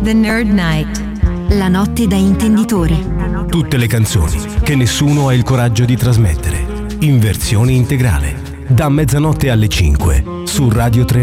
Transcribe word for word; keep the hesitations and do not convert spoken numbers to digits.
The Nerd Night. La notte da intenditori. Tutte le canzoni che nessuno ha il coraggio di trasmettere. In versione integrale. Da mezzanotte alle cinque su Radio tre.